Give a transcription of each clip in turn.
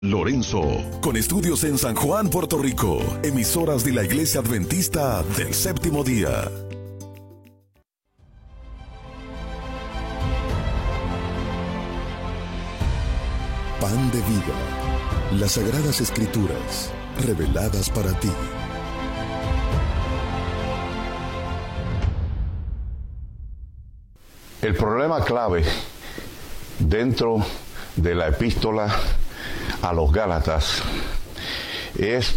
Lorenzo, con estudios en San Juan, Puerto Rico, emisoras de la Iglesia Adventista del Séptimo Día. Pan de vida, las Sagradas Escrituras, reveladas para ti. El problema clave dentro de la epístola a los Gálatas es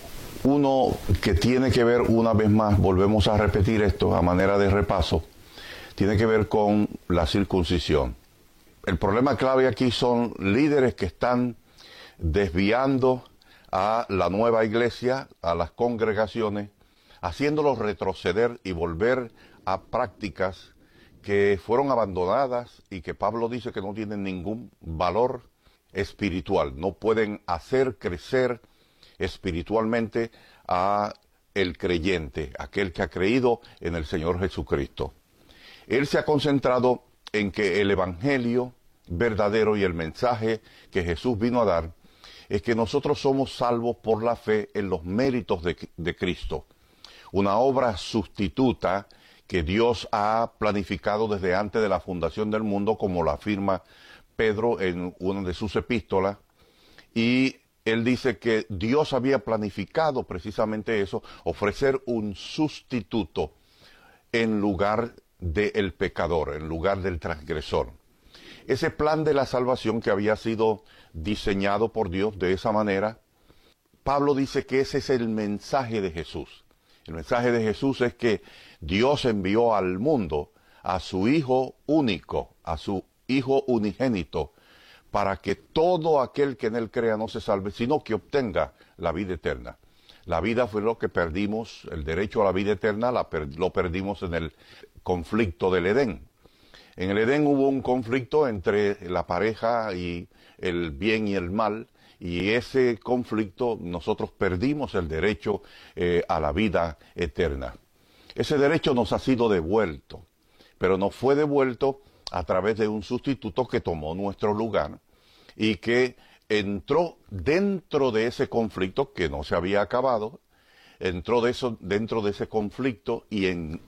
uno que tiene que ver, una vez más, volvemos a repetir esto a manera de repaso, tiene que ver con la circuncisión. El problema clave aquí son líderes que están desviando a la nueva iglesia, a las congregaciones, haciéndolos retroceder y volver a prácticas que fueron abandonadas y que Pablo dice que no tienen ningún valor espiritual, no pueden hacer crecer espiritualmente a el creyente, aquel que ha creído en el Señor Jesucristo. Él se ha concentrado en que el evangelio verdadero y el mensaje que Jesús vino a dar es que nosotros somos salvos por la fe en los méritos de Cristo, una obra sustituta que Dios ha planificado desde antes de la fundación del mundo, como lo afirma Pedro en una de sus epístolas, y él dice que Dios había planificado precisamente eso, ofrecer un sustituto en lugar del pecador, en lugar del transgresor. Ese plan de la salvación que había sido diseñado por Dios de esa manera, Pablo dice que ese es el mensaje de Jesús. El mensaje de Jesús es que Dios envió al mundo a su Hijo único, a su Hijo unigénito, para que todo aquel que en Él crea no se salve, sino que obtenga la vida eterna. La vida fue lo que perdimos, el derecho a la vida eterna lo perdimos en el conflicto del Edén. En el Edén hubo un conflicto entre la pareja y el bien y el mal, y ese conflicto nosotros perdimos el derecho a la vida eterna. Ese derecho nos ha sido devuelto, pero nos fue devuelto a través de un sustituto que tomó nuestro lugar y que entró dentro de ese conflicto que no se había acabado, entró dentro de ese conflicto y en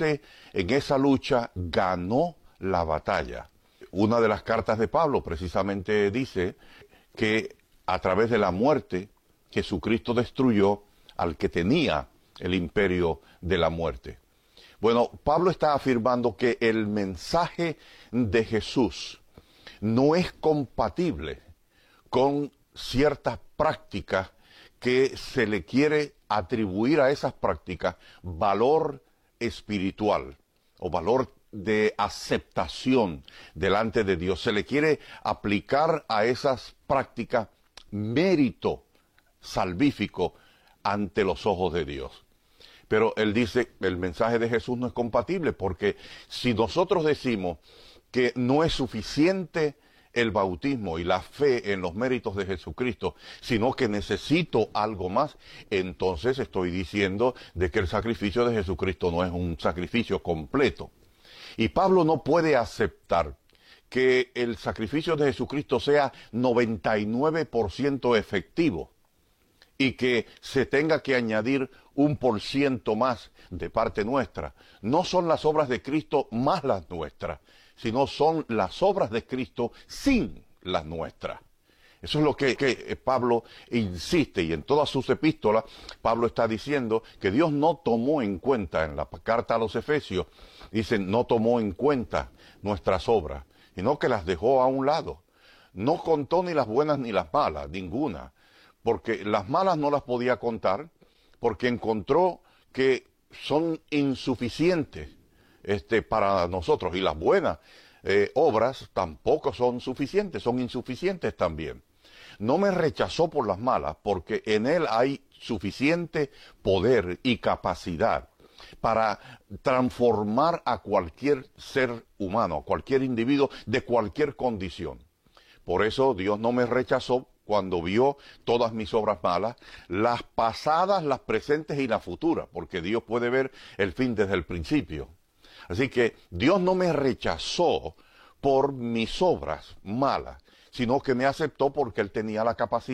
esa lucha ganó la batalla. Una de las cartas de Pablo precisamente dice que a través de la muerte, Jesucristo destruyó al que tenía el imperio de la muerte. Bueno, Pablo está afirmando que el mensaje de Jesús no es compatible con ciertas prácticas que se le quiere atribuir a esas prácticas valor espiritual o valor de aceptación delante de Dios. Se le quiere aplicar a esas prácticas mérito salvífico ante los ojos de Dios. Pero él dice, el mensaje de Jesús no es compatible, porque si nosotros decimos que no es suficiente el bautismo y la fe en los méritos de Jesucristo, sino que necesito algo más, entonces estoy diciendo de que el sacrificio de Jesucristo no es un sacrificio completo. Y Pablo no puede aceptar que el sacrificio de Jesucristo sea 99% efectivo y que se tenga que añadir 1% más de parte nuestra. No son las obras de Cristo más las nuestras, sino son las obras de Cristo sin las nuestras. Eso es lo que Pablo insiste, y en todas sus epístolas Pablo está diciendo que Dios no tomó en cuenta, en la carta a los Efesios, dice, no tomó en cuenta nuestras obras, sino que las dejó a un lado. No contó ni las buenas ni las malas, ninguna, porque las malas no las podía contar, porque encontró que son insuficientes para nosotros, y las buenas obras tampoco son suficientes, son insuficientes también. No me rechazó por las malas, porque en Él hay suficiente poder y capacidad para transformar a cualquier ser humano, a cualquier individuo de cualquier condición. Por eso Dios no me rechazó cuando vio todas mis obras malas, las pasadas, las presentes y las futuras, porque Dios puede ver el fin desde el principio. Así que Dios no me rechazó por mis obras malas, sino que me aceptó porque Él tenía la capacidad